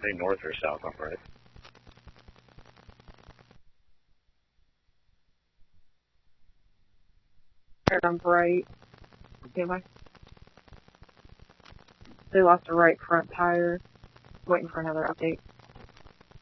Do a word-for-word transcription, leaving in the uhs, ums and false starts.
Say north or south off right. I'm right. Okay, bye. They lost a right front tire. Waiting for another update.